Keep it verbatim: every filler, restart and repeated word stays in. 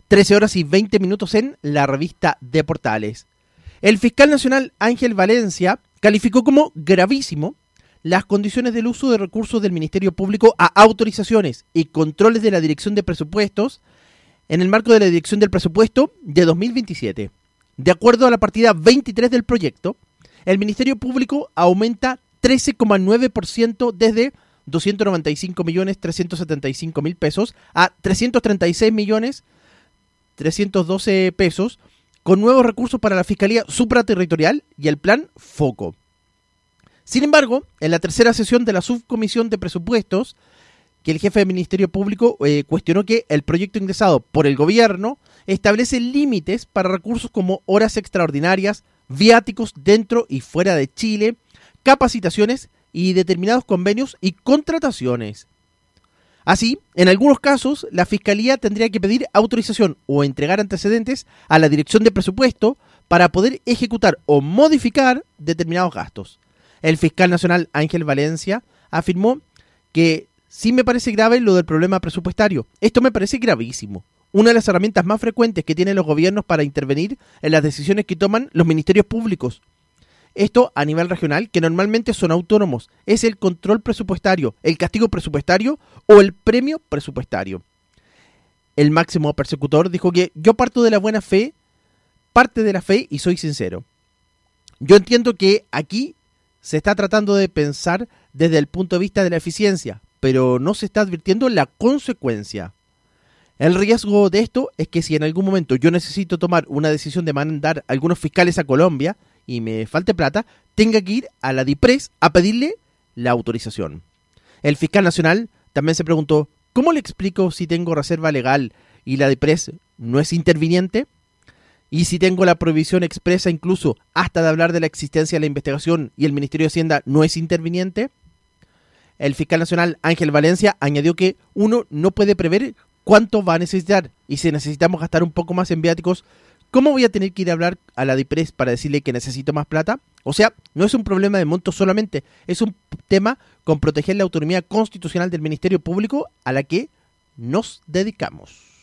trece horas y veinte minutos en la revista de Portales. El fiscal nacional Ángel Valencia calificó como gravísimo las condiciones del uso de recursos del Ministerio Público a autorizaciones y controles de la Dirección de Presupuestos en el marco de la Dirección del Presupuesto de dos mil veintisiete. De acuerdo a la partida veintitrés del proyecto, el Ministerio Público aumenta trece coma nueve por ciento desde doscientos noventa y cinco millones trescientos setenta y cinco mil pesos a trescientos treinta y seis millones trescientos doce pesos, con nuevos recursos para la Fiscalía Supraterritorial y el Plan Foco. Sin embargo, en la tercera sesión de la Subcomisión de Presupuestos, que el jefe del Ministerio Público eh, cuestionó que el proyecto ingresado por el gobierno establece límites para recursos como horas extraordinarias, viáticos dentro y fuera de Chile, capacitaciones y determinados convenios y contrataciones. Así, en algunos casos, la Fiscalía tendría que pedir autorización o entregar antecedentes a la Dirección de Presupuesto para poder ejecutar o modificar determinados gastos. El fiscal nacional Ángel Valencia afirmó que sí me parece grave lo del problema presupuestario. Esto me parece gravísimo. Una de las herramientas más frecuentes que tienen los gobiernos para intervenir en las decisiones que toman los ministerios públicos. Esto a nivel regional, que normalmente son autónomos, es el control presupuestario, el castigo presupuestario o el premio presupuestario. El máximo persecutor dijo que yo parto de la buena fe, parte de la fe y soy sincero. Yo entiendo que aquí se está tratando de pensar desde el punto de vista de la eficiencia, pero no se está advirtiendo la consecuencia. El riesgo de esto es que si en algún momento yo necesito tomar una decisión de mandar a algunos fiscales a Colombia y me falte plata, tenga que ir a la DIPRES a pedirle la autorización. El fiscal nacional también se preguntó, ¿cómo le explico si tengo reserva legal y la DIPRES no es interviniente? ¿Y si tengo la prohibición expresa incluso hasta de hablar de la existencia de la investigación y el Ministerio de Hacienda no es interviniente? El fiscal nacional Ángel Valencia añadió que uno no puede prever cuánto va a necesitar y si necesitamos gastar un poco más en viáticos, ¿cómo voy a tener que ir a hablar a la DIPRES para decirle que necesito más plata? O sea, no es un problema de monto solamente, es un tema con proteger la autonomía constitucional del Ministerio Público a la que nos dedicamos.